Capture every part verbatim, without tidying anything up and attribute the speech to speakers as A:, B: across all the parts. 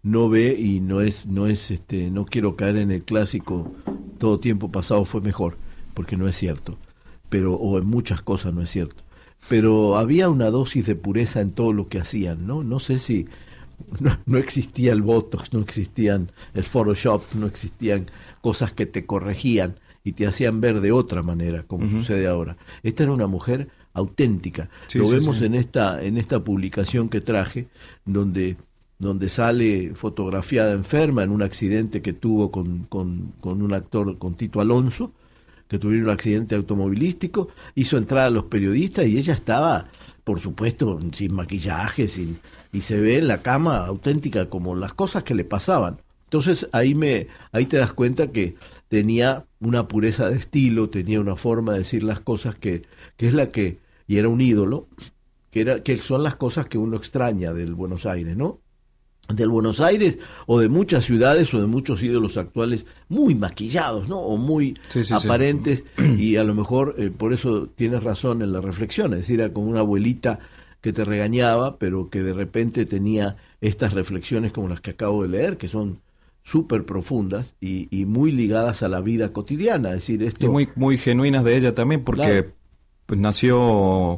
A: no ve y no es, no es, este, no quiero caer en el clásico, todo tiempo pasado fue mejor, porque no es cierto, pero, o en muchas cosas no es cierto, pero había una dosis de pureza en todo lo que hacían, ¿no? No sé si, no, no existía el Botox, no existían el Photoshop, no existían cosas que te corregían y te hacían ver de otra manera, como uh-huh. sucede ahora. Esta era una mujer auténtica. Sí, lo sí, vemos sí. en esta en esta publicación que traje, donde donde sale fotografiada enferma en un accidente que tuvo con, con, con un actor, con Tito Alonso, que tuvieron un accidente automovilístico, hizo entrar a los periodistas y ella estaba, por supuesto, sin maquillaje, sin, y se ve en la cama auténtica como las cosas que le pasaban. Entonces ahí me ahí te das cuenta que tenía una pureza de estilo, tenía una forma de decir las cosas que, que es la que, y era un ídolo, que era que son las cosas que uno extraña del Buenos Aires, ¿no? Del Buenos Aires o de muchas ciudades o de muchos ídolos actuales muy maquillados, ¿no? O muy sí, sí, aparentes sí. Y a lo mejor eh, por eso tienes razón en la reflexión, es decir, era como una abuelita que te regañaba, pero que de repente tenía estas reflexiones como las que acabo de leer, que son súper profundas y, y muy ligadas a la vida cotidiana, es decir, esto...
B: Y muy, muy genuinas de ella también, porque claro. pues, nació,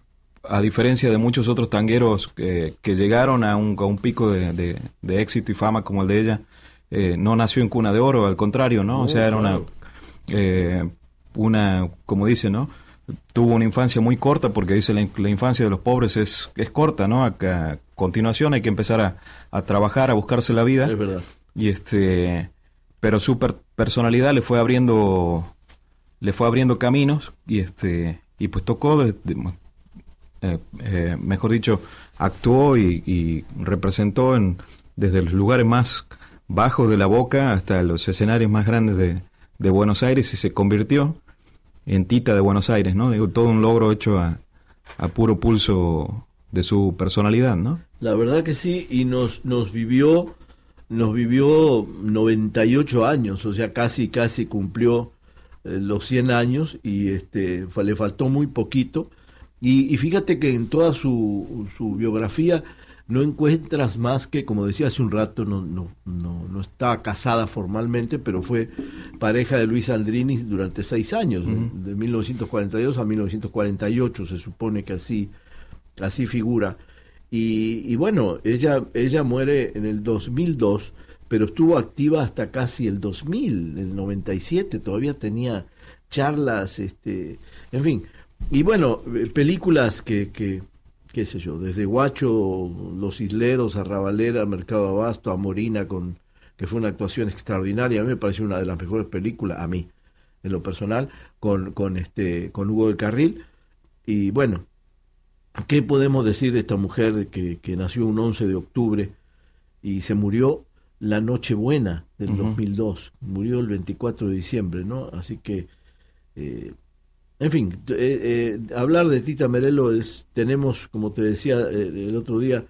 B: a diferencia de muchos otros tangueros que, que llegaron a un, a un pico de, de, de éxito y fama como el de ella, eh, no nació en cuna de oro, al contrario, ¿no? Oh, o sea, era claro. una, eh, una, como dice, ¿no? Tuvo una infancia muy corta, porque dice la, la infancia de los pobres es, es corta, ¿no? A, a continuación hay que empezar a, a trabajar, a buscarse la vida.
A: Es verdad.
B: Y este, pero su per- personalidad le fue abriendo, le fue abriendo caminos y este, y pues tocó, de, de, eh, eh, mejor dicho, actuó y, y representó en, desde los lugares más bajos de la Boca hasta los escenarios más grandes de, de Buenos Aires y se convirtió en Tita de Buenos Aires, ¿no? Digo, todo un logro hecho a, a puro pulso de su personalidad, ¿no?
A: La verdad que sí, y nos, nos vivió... Nos vivió noventa y ocho años, o sea, casi, casi cumplió eh, los cien años y este le faltó muy poquito. Y, y fíjate que en toda su, su biografía no encuentras más que, como decía hace un rato, no, no, no, no estaba casada formalmente, pero fue pareja de Luis Aldrini durante seis años, uh-huh. de, de mil novecientos cuarenta y dos a mil novecientos cuarenta y ocho, se supone que así, así figura. Y, y bueno, ella ella muere en el dos mil dos, pero estuvo activa hasta casi el dos mil, el noventa y siete, todavía tenía charlas, este, en fin. Y bueno, películas que, que qué sé yo, desde Guacho, Los Isleros, Arrabalera, Mercado Abasto, Amorina, con, que fue una actuación extraordinaria, a mí me pareció una de las mejores películas, a mí, en lo personal, con, con, este, con Hugo del Carril. Y bueno, ¿qué podemos decir de esta mujer que, que nació un once de octubre y se murió la Nochebuena del uh-huh. dos mil dos? Murió el veinticuatro de diciembre, ¿no? Así que, eh, en fin, eh, eh, hablar de Tita Merello es, tenemos, como te decía eh, el otro día,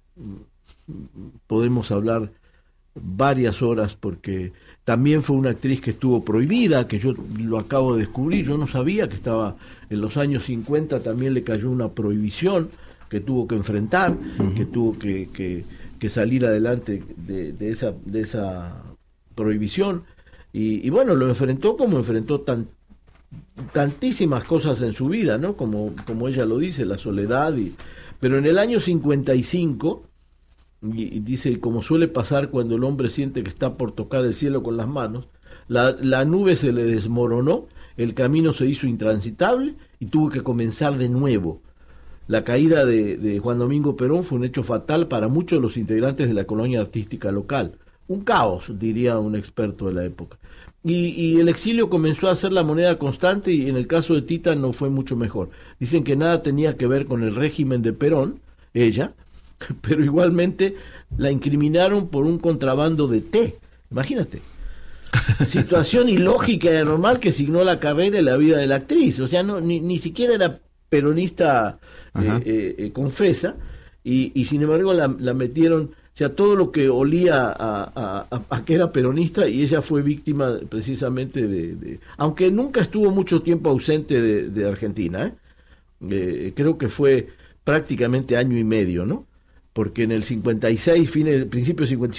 A: podemos hablar varias horas porque también fue una actriz que estuvo prohibida, que yo lo acabo de descubrir, yo no sabía que estaba en los años cincuenta, también le cayó una prohibición que tuvo que enfrentar, uh-huh. que tuvo que, que, que salir adelante de, de, esa, de esa prohibición y, y bueno, lo enfrentó como enfrentó tan, tantísimas cosas en su vida, ¿no? Como, como ella lo dice, la soledad, y, pero en el año cincuenta y cinco... y dice, como suele pasar cuando el hombre siente que está por tocar el cielo con las manos, la, la nube se le desmoronó, el camino se hizo intransitable y tuvo que comenzar de nuevo. La caída de, de Juan Domingo Perón fue un hecho fatal para muchos de los integrantes de la colonia artística local. Un caos, diría un experto de la época. Y, y el exilio comenzó a ser la moneda constante y en el caso de Tita no fue mucho mejor. Dicen que nada tenía que ver con el régimen de Perón, ella, pero igualmente la incriminaron por un contrabando de té. Imagínate. Situación ilógica y anormal que signó la carrera y la vida de la actriz. O sea, no ni, ni siquiera era peronista eh, eh, eh, confesa y, y sin embargo la, la metieron, o sea, todo lo que olía a, a, a, a que era peronista y ella fue víctima precisamente de... de aunque nunca estuvo mucho tiempo ausente de, de Argentina, ¿eh? Eh, creo que fue prácticamente año y medio, ¿no? Porque en el cincuenta y seis, fines, principios cincuenta y